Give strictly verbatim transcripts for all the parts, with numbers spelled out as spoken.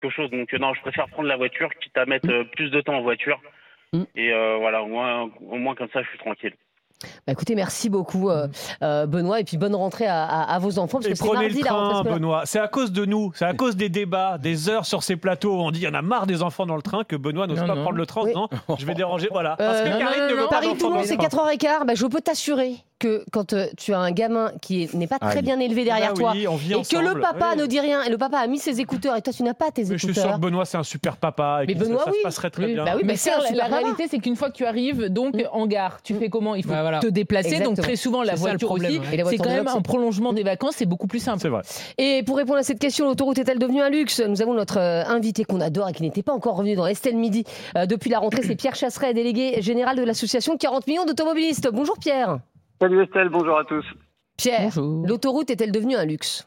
quelque chose. Donc, euh, non, je préfère prendre la voiture, quitte à mettre euh, plus de temps en voiture. Mm. Et euh, voilà, au moins, au moins, comme ça, je suis tranquille. Bah écoutez, merci beaucoup euh, euh, Benoît, et puis bonne rentrée à, à, à vos enfants. Parce et que c'est prenez mardi, le train, la rentrée Benoît. C'est à cause de nous, c'est à cause des débats, des heures sur ces plateaux où on dit il y en a marre des enfants dans le train que Benoît n'ose non, pas non. prendre le train. Oui. Non, je vais déranger, voilà. Euh, Parce que non, Karine non, ne non, veut pas Paris d'enfants Toulon, dans le c'est train. quatre heures quinze. Bah, je peux t'assurer que quand euh, tu as un gamin qui n'est pas très Aïe. bien élevé derrière Ah toi, oui, on vit et ensemble. que le papa Oui. ne dit rien, et le papa a mis ses écouteurs, et toi tu n'as pas tes Mais je écouteurs. suis sûr que Benoît c'est un super papa et Mais que Benoît, ça, ça oui. se passerait très Oui. bien. Bah oui, Mais bah c'est ça, un la, super la papa. réalité, c'est qu'une fois que tu arrives donc Mm. en gare, tu fais comment? Il faut Bah, voilà. te déplacer. Exactement. Donc très souvent, la C'est ça, le voiture problème, aussi, ouais. Et la c'est voiture quand de même loc, un c'est- prolongement des vacances. C'est beaucoup plus simple. C'est vrai. Et pour répondre à cette question, l'autoroute est-elle devenue un luxe? Nous avons notre euh, invité qu'on adore et qui n'était pas encore revenu dans Estelle Midi euh, depuis la rentrée. C'est Pierre Chasseret, délégué général de l'association quarante millions d'automobilistes. Bonjour Pierre. Salut Estelle, bonjour à tous. Pierre, Bonjour. l'autoroute est-elle devenue un luxe?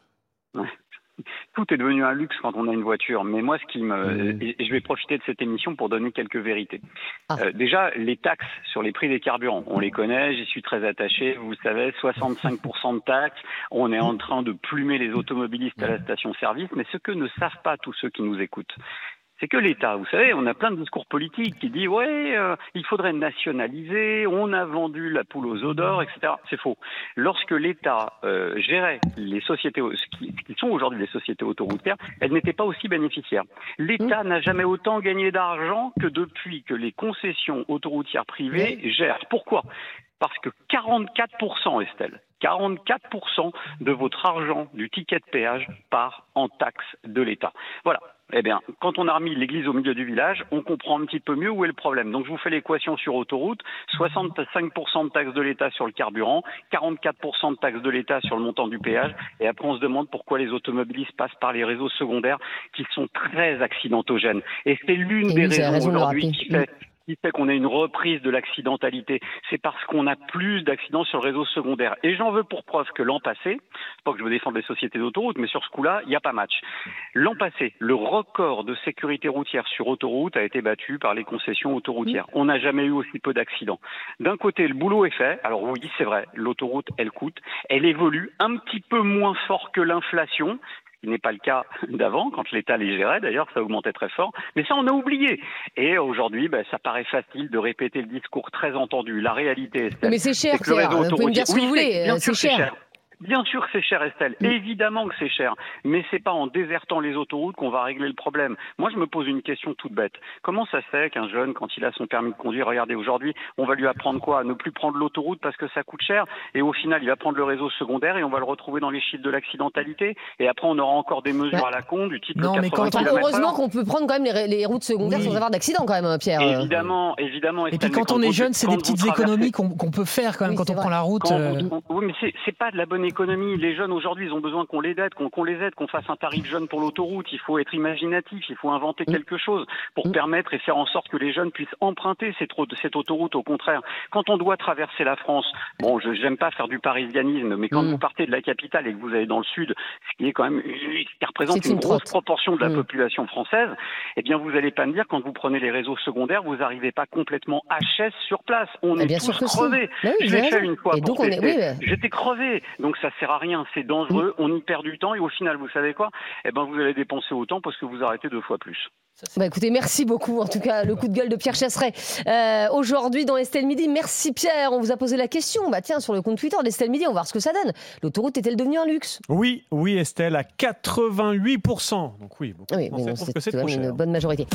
Tout est devenu un luxe quand on a une voiture, mais moi, ce qui me, Mmh. et je vais profiter de cette émission pour donner quelques vérités. Ah. Euh, déjà, les taxes sur les prix des carburants, on les connaît, j'y suis très attaché. Vous savez, soixante-cinq pour cent de taxes. On est en train de plumer les automobilistes à la station-service, mais ce que ne savent pas tous ceux qui nous écoutent, c'est que l'État, vous savez, on a plein de discours politiques qui disent ouais, euh, il faudrait nationaliser, on a vendu la poule aux œufs d'or, et cetera. C'est faux. Lorsque l'État euh, gérait les sociétés, ce qui, ce qui sont aujourd'hui les sociétés autoroutières, elles n'étaient pas aussi bénéficiaires. L'État n'a jamais autant gagné d'argent que depuis que les concessions autoroutières privées gèrent. Pourquoi ? Parce que quarante-quatre pour cent, Estelle, quarante-quatre pour cent de votre argent du ticket de péage part en taxes de l'État. Voilà. Eh bien, quand on a remis l'église au milieu du village, on comprend un petit peu mieux où est le problème. Donc, je vous fais l'équation sur autoroute. soixante-cinq pour cent de taxes de l'État sur le carburant, quarante-quatre pour cent de taxes de l'État sur le montant du péage. Et après, on se demande pourquoi les automobilistes passent par les réseaux secondaires qui sont très accidentogènes. Et c'est l'une Et des oui, vous avez raisons raison de le aujourd'hui rappeler. qui fait... qui fait qu'on a une reprise de l'accidentalité. C'est parce qu'on a plus d'accidents sur le réseau secondaire. Et j'en veux pour preuve que l'an passé, pas que je veux défendre les sociétés d'autoroute, mais sur ce coup-là, il n'y a pas match. L'an passé, le record de sécurité routière sur autoroute a été battu par les concessions autoroutières. On n'a jamais eu aussi peu d'accidents. D'un côté, le boulot est fait. Alors oui, c'est vrai, l'autoroute, elle coûte. Elle évolue un petit peu moins fort que l'inflation. Ce qui n'est pas le cas d'avant, quand l'État les gérait, d'ailleurs, ça augmentait très fort. Mais ça, on a oublié. Et aujourd'hui, ben, ça paraît facile de répéter le discours très entendu. La réalité, Estelle, Mais c'est cher, c'est que le Pierre. réseau Vous pouvez me dire ce que oui, vous voulez. c'est- bien euh, sûr, C'est cher. Bien sûr que c'est cher, Estelle. Mm. Évidemment que c'est cher. Mais c'est pas en désertant les autoroutes qu'on va régler le problème. Moi, je me pose une question toute bête. Comment ça se fait qu'un jeune, quand il a son permis de conduire, regardez, aujourd'hui, on va lui apprendre quoi ? À ne plus prendre l'autoroute parce que ça coûte cher. Et au final, il va prendre le réseau secondaire et on va le retrouver dans les chiffres de l'accidentalité. Et après, on aura encore des mesures Ouais. à la con du type Non, mais quatre-vingts quand- Enfin, kilomètres heureusement heure. qu'on peut prendre quand même les, les routes secondaires Oui. sans avoir d'accident, quand même, Pierre. Évidemment, évidemment. Et puis Estelle, mais quand on est vous- jeune, c'est quand des vous petites traversez- économies qu'on qu'on peut faire quand même Oui, quand c'est on prend vrai. la route. Quand euh, vous- oui, mais c'est, c'est pas de la bonne économie. Les jeunes aujourd'hui, ils ont besoin qu'on les aide, qu'on, qu'on les aide, qu'on fasse un tarif jeune pour l'autoroute. Il faut être imaginatif, il faut inventer Mm. quelque chose pour Mm. permettre et faire en sorte que les jeunes puissent emprunter cette, route- cette autoroute. Au contraire, quand on doit traverser la France, bon, je j'aime pas faire du parisianisme, mais quand Mm. vous partez de la capitale et que vous allez dans le sud, ce qui est quand même, ce qui représente C'est une, une grosse trotte. proportion de la Mm. population française, eh bien, vous allez pas me dire quand vous prenez les réseaux secondaires, vous arrivez pas complètement H S sur place. On Ah, est bien tous sûr que si. crevés. Bah oui, je vous avez l'ai fait raison. une fois Et pour donc, on est- tester. oui, mais- J'étais crevé, donc ça sert à rien, c'est dangereux, on y perd du temps et au final, vous savez quoi ? Eh ben, vous allez dépenser autant parce que vous arrêtez deux fois plus. Bah écoutez, merci beaucoup. En tout cas, le coup de gueule de Pierre Chasseret euh, aujourd'hui dans Estelle Midi. Merci Pierre. On vous a posé la question. Bah tiens, sur le compte Twitter d'Estelle Midi, on va voir ce que ça donne. L'autoroute est-elle devenue un luxe ? Oui, oui Estelle, à quatre-vingt-huit pour cent. Donc oui, beaucoup Oui, de mais Français bon, trouvent c'est que c'est quand trop même cher. une bonne majorité.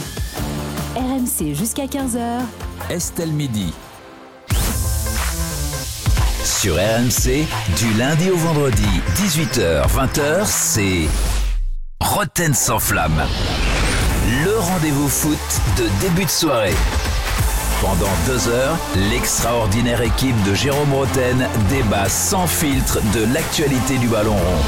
R M C jusqu'à quinze heures. Estelle Midi. Sur R M C, du lundi au vendredi, dix-huit heures vingt heures, c'est Roten sans flamme. Le rendez-vous foot de début de soirée. Pendant deux heures, l'extraordinaire équipe de Jérôme Roten débat sans filtre de l'actualité du ballon rond.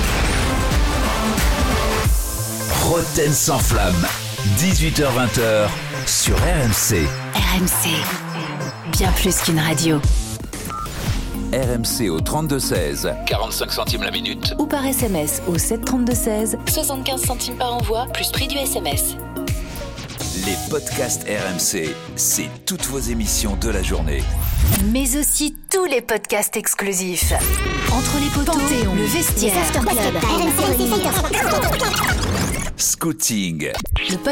Roten sans flamme, dix-huit heures vingt heures sur R M C. R M C, bien plus qu'une radio. R M C au trente-deux seize, quarante-cinq centimes la minute. Ou par S M S au sept trente-deux seize, soixante-quinze centimes par envoi, plus prix du S M S. Les podcasts R M C, c'est toutes vos émissions de la journée. Mais aussi tous les podcasts exclusifs. Entre les poteaux, Panthéon, le vestiaire, les After Club, R M C, Scouting. Le